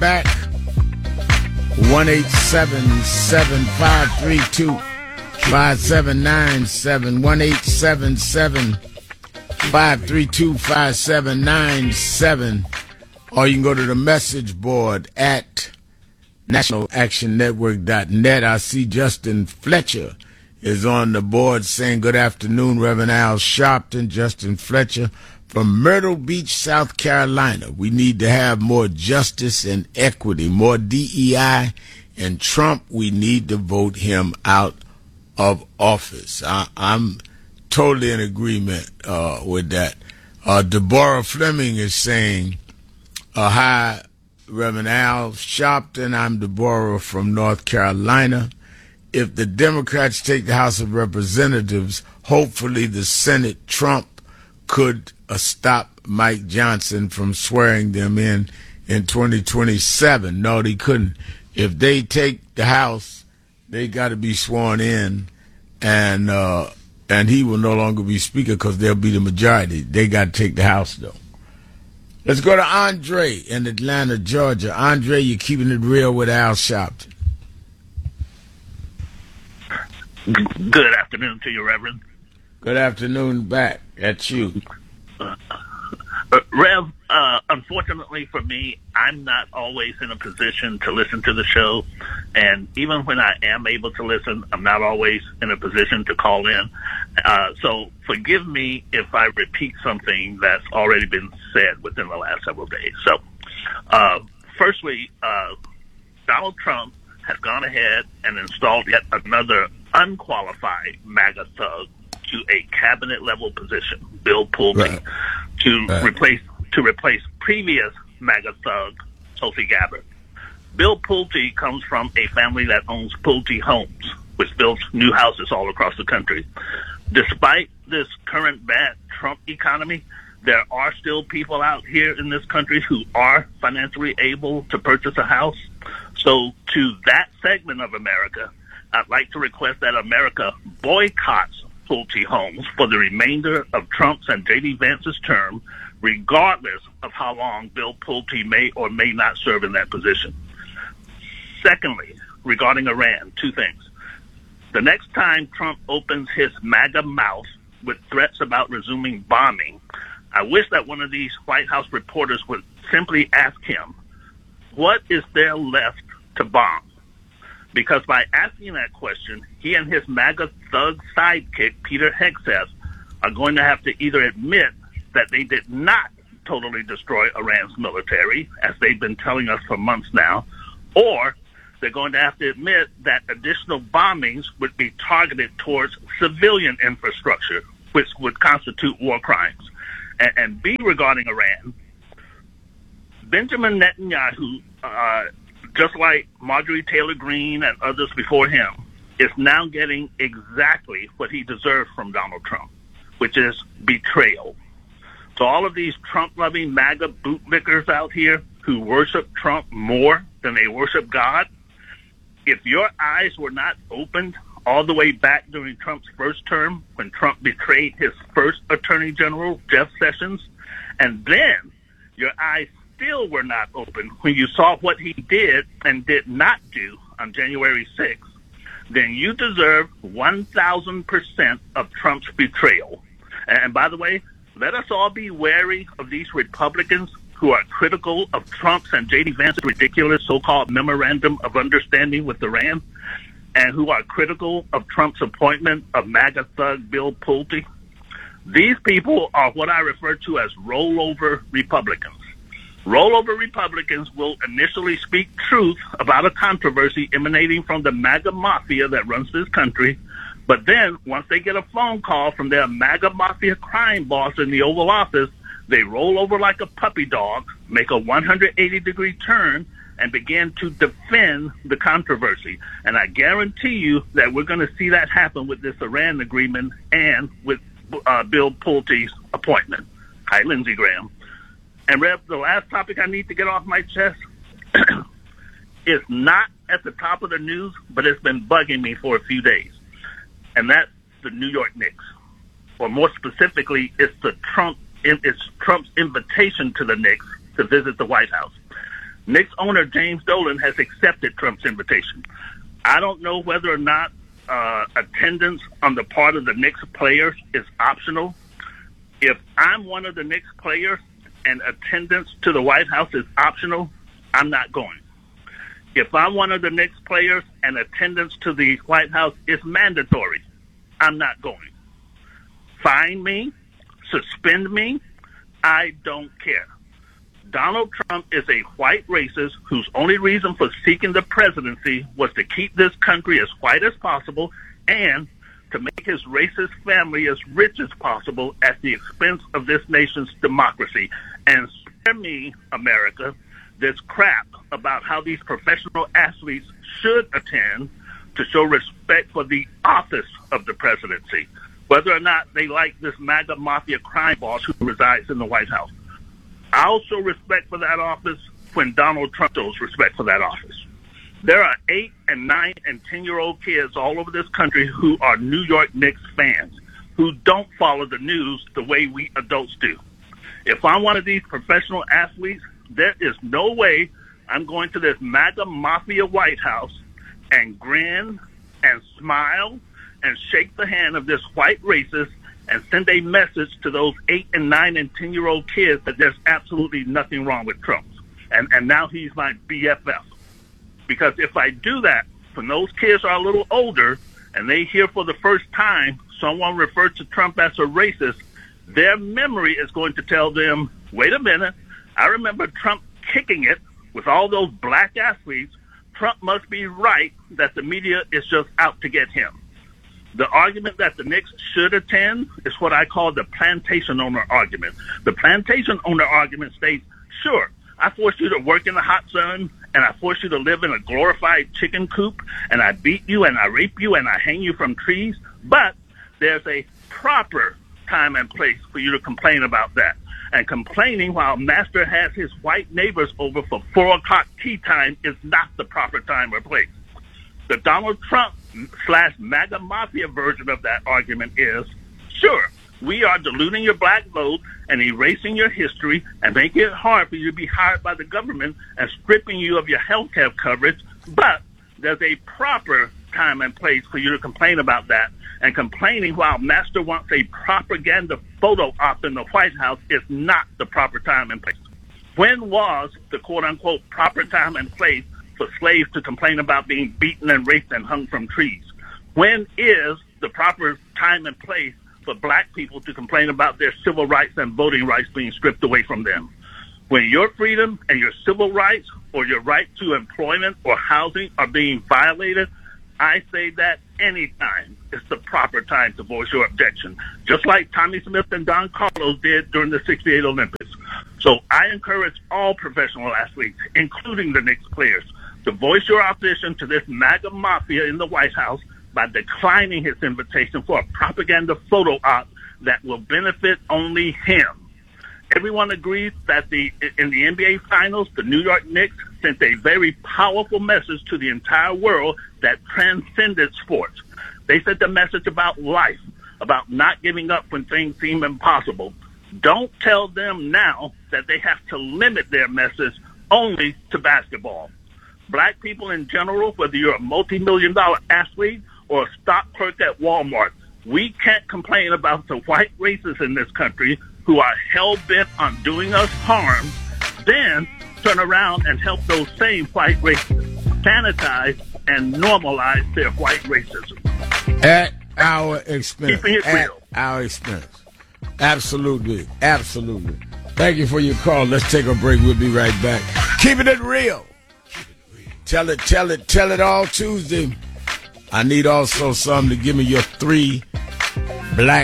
back. 1-877-532-5797. 1-877-532-5797. Or you can go to the message board at nationalactionnetwork.net. I see Justin Fletcher is on the board saying, good afternoon, Reverend Al Sharpton. Justin Fletcher from Myrtle Beach, South Carolina. We need to have more justice and equity, more DEI, and Trump, we need to vote him out of office. I'm totally in agreement with that. Deborah Fleming is saying, hi, Reverend Al Sharpton. I'm Deborah from North Carolina. If the Democrats take the House of Representatives, hopefully the Senate, Trump could stop Mike Johnson from swearing them in 2027. No, they couldn't. If they take the House, they got to be sworn in, and he will no longer be Speaker because they'll be the majority. They got to take the House, though. Let's go to Andre in Atlanta, Georgia. Andre, you're keeping it real with Al Sharpton. Good afternoon to you, Reverend. Good afternoon back. That's you. Rev, unfortunately for me, I'm not always in a position to listen to the show. And even when I am able to listen, I'm not always in a position to call in. So forgive me if I repeat something that's already been said within the last several days. So, firstly, Donald Trump has gone ahead and installed yet another unqualified MAGA thug to a cabinet-level position, Bill Pulte, to replace previous MAGA thug Tulsi Gabbard. Bill Pulte comes from a family that owns Pulte Homes, which builds new houses all across the country. Despite this current bad Trump economy, there are still people out here in this country who are financially able to purchase a house. So to that segment of America, I'd like to request that America boycotts Pulte Homes for the remainder of Trump's and J.D. Vance's term, regardless of how long Bill Pulte may or may not serve in that position. Secondly, regarding Iran, two things. The next time Trump opens his MAGA mouth with threats about resuming bombing, I wish that one of these White House reporters would simply ask him, what is there left to bomb? Because by asking that question, he and his MAGA thug sidekick, Peter Hegseth, are going to have to either admit that they did not totally destroy Iran's military, as they've been telling us for months now, or they're going to have to admit that additional bombings would be targeted towards civilian infrastructure, which would constitute war crimes. And B, regarding Iran, Benjamin Netanyahu, just like Marjorie Taylor Greene and others before him, is now getting exactly what he deserved from Donald Trump, which is betrayal. So all of these Trump-loving MAGA bootlickers out here who worship Trump more than they worship God, if your eyes were not opened all the way back during Trump's first term when Trump betrayed his first Attorney General, Jeff Sessions, and then your eyes still were not open when you saw what he did and did not do on January 6th, then you deserve 1,000% of Trump's betrayal. And by the way, let us all be wary of these Republicans who are critical of Trump's and J.D. Vance's ridiculous so-called memorandum of understanding with Iran, and who are critical of Trump's appointment of MAGA thug Bill Pulte. These people are what I refer to as rollover Republicans. Rollover Republicans will initially speak truth about a controversy emanating from the MAGA mafia that runs this country, but then once they get a phone call from their MAGA mafia crime boss in the Oval Office, they roll over like a puppy dog, make a 180-degree turn, and begin to defend the controversy. And I guarantee you that we're going to see that happen with this Iran agreement and with Bill Pulte's appointment. Hi, Lindsey Graham. And Rev, the last topic I need to get off my chest is not at the top of the news, but it's been bugging me for a few days. And that's the New York Knicks. Or more specifically, it's Trump's invitation to the Knicks to visit the White House. Knicks owner James Dolan has accepted Trump's invitation. I don't know whether or not attendance on the part of the Knicks players is optional. If I'm one of the Knicks players and attendance to the White House is optional, I'm not going. If I'm one of the Knicks players and attendance to the White House is mandatory, I'm not going. Fine me, suspend me, I don't care. Donald Trump is a white racist whose only reason for seeking the presidency was to keep this country as white as possible and to make his racist family as rich as possible at the expense of this nation's democracy. And spare me, America, this crap about how these professional athletes should attend to show respect for the office of the presidency, whether or not they like this MAGA mafia crime boss who resides in the White House. I'll show respect for that office when Donald Trump shows respect for that office. There are 8 and 9 and 10-year-old kids all over this country who are New York Knicks fans, who don't follow the news the way we adults do. If I'm one of these professional athletes, there is no way I'm going to this MAGA mafia White House and grin and smile and shake the hand of this white racist and send a message to those 8 and 9 and 10-year-old kids that there's absolutely nothing wrong with Trump. And now he's my BFF. Because if I do that, when those kids are a little older and they hear for the first time someone refer to Trump as a racist, their memory is going to tell them, wait a minute, I remember Trump kicking it with all those black athletes. Trump must be right that the media is just out to get him. The argument that the Knicks should attend is what I call the plantation owner argument. The plantation owner argument states, sure, I forced you to work in the hot sun, and I forced you to live in a glorified chicken coop, and I beat you, and I rape you, and I hang you from trees, but there's a proper time and place for you to complain about that. And complaining while Master has his white neighbors over for 4 o'clock tea time is not the proper time or place. The Donald Trump / MAGA Mafia version of that argument is, sure, we are diluting your black vote and erasing your history and making it hard for you to be hired by the government and stripping you of your health care coverage, but there's a proper time and place for you to complain about that. And complaining while Master wants a propaganda photo op in the White House is not the proper time and place. When was the quote-unquote proper time and place for slaves to complain about being beaten and raped and hung from trees? When is the proper time and place for black people to complain about their civil rights and voting rights being stripped away from them? When your freedom and your civil rights or your right to employment or housing are being violated, I say that anytime is the proper time to voice your objection, just like Tommy Smith and Don Carlos did during the '68 Olympics. So I encourage all professional athletes, including the Knicks players, to voice your opposition to this MAGA mafia in the White House by declining his invitation for a propaganda photo op that will benefit only him. Everyone agrees that in the NBA Finals, the New York Knicks sent a very powerful message to the entire world that transcended sports. They sent a message about life, about not giving up when things seem impossible. Don't tell them now that they have to limit their message only to basketball. Black people in general, whether you're a multi-million-dollar athlete or a stock clerk at Walmart, we can't complain about the white racists in this country who are hell-bent on doing us harm, then turn around and help those same white racists sanitize and normalize their white racism. At our expense. Keeping it At real. our expense. Absolutely. Absolutely. Thank you for your call. Let's take a break. We'll be right back. Keeping it real. Tell it all Tuesday. I need also some to give me your 3 Black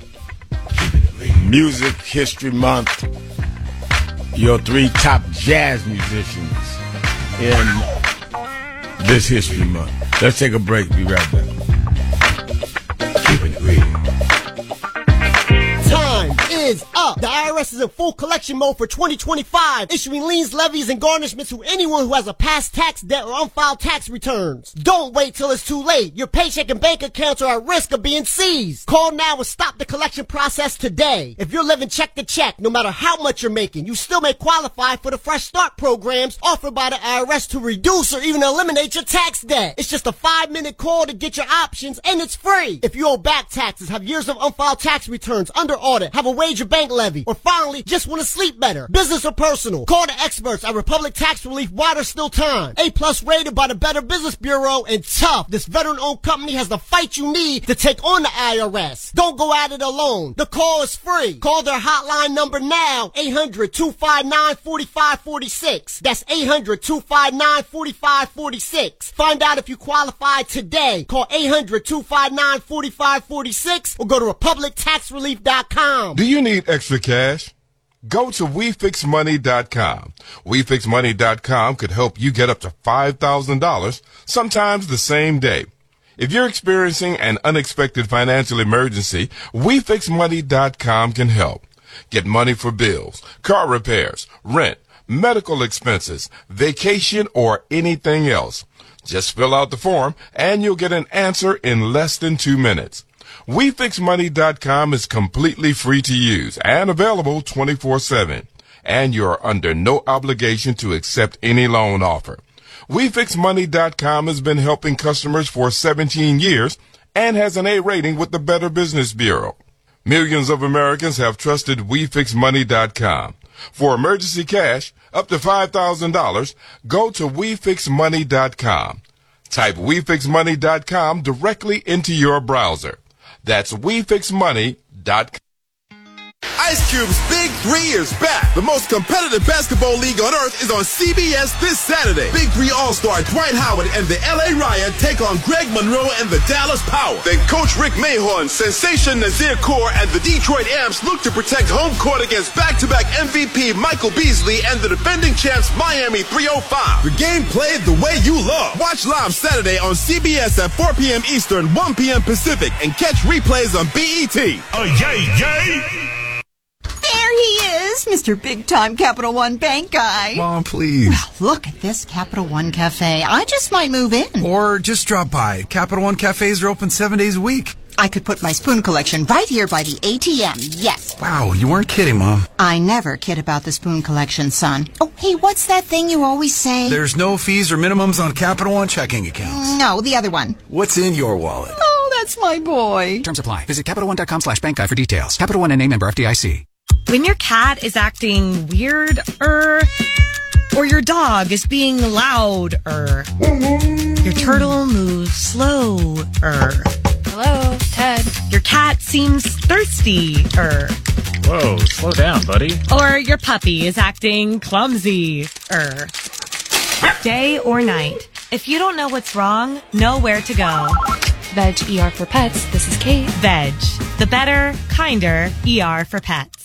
Music History Month, your 3 top jazz musicians in this History Month. Let's take a break. Be right back. Time is is up. The IRS is in full collection mode for 2025, issuing liens, levies, and garnishments to anyone who has a past tax debt or unfiled tax returns. Don't wait till it's too late. Your paycheck and bank accounts are at risk of being seized. Call now and stop the collection process today. If you're living check to check, no matter how much you're making, you still may qualify for the Fresh Start programs offered by the IRS to reduce or even eliminate your tax debt. It's just a 5-minute call to get your options, and it's free. If you owe back taxes, have years of unfiled tax returns, under audit, have a wage or bank levy, or finally just want to sleep better, business or personal, call the experts at Republic Tax Relief while there's still time. A+ rated by the Better Business Bureau, and tough. This veteran-owned company has the fight you need to take on the IRS. Don't go at it alone. The call is free. Call their hotline number now, 800-259-4546. That's 800-259-4546. Find out if you qualify today. Call 800-259-4546 or go to republictaxrelief.com. Do you need extra cash? Go to WeFixMoney.com. WeFixMoney.com could help you get up to $5,000, sometimes the same day. If you're experiencing an unexpected financial emergency, WeFixMoney.com can help. Get money for bills, car repairs, rent, medical expenses, vacation, or anything else. Just fill out the form and you'll get an answer in less than 2 minutes. WeFixMoney.com is completely free to use and available 24/7. And you're under no obligation to accept any loan offer. WeFixMoney.com has been helping customers for 17 years and has an A rating with the Better Business Bureau. Millions of Americans have trusted WeFixMoney.com. For emergency cash, up to $5,000, go to WeFixMoney.com. Type WeFixMoney.com directly into your browser. That's WeFixMoney.com. Ice Cube's Big 3 is back. The most competitive basketball league on earth is on CBS this Saturday. Big 3 All-Star Dwight Howard and the LA Riot take on Greg Monroe and the Dallas Power. Then Coach Rick Mahorn, Sensation Nazir Kaur, and the Detroit Amps look to protect home court against back-to-back MVP Michael Beasley and the defending champs Miami 305. The game played the way you love. Watch live Saturday on CBS at 4 p.m. Eastern, 1 p.m. Pacific, and catch replays on BET. Oh, yay, yay! There he is, Mr. Big-Time Capital One Bank guy. Mom, please. Well, look at this Capital One Cafe. I just might move in. Or just drop by. Capital One Cafes are open 7 days a week. I could put my spoon collection right here by the ATM, yes. Wow, you weren't kidding, Mom. I never kid about the spoon collection, son. Oh, hey, what's that thing you always say? There's no fees or minimums on Capital One checking accounts. No, the other one. What's in your wallet? Oh, that's my boy. Terms apply. Visit CapitalOne.com/bankguide for details. Capital One and a member FDIC. When your cat is acting weird, or your dog is being loud, your turtle moves slow, Hello, Ted. Your cat seems thirsty, Whoa, slow down, buddy. Or your puppy is acting clumsy, Day or night, if you don't know what's wrong, know where to go. Veg ER for Pets, this is Kate. Veg, the better, kinder ER for pets.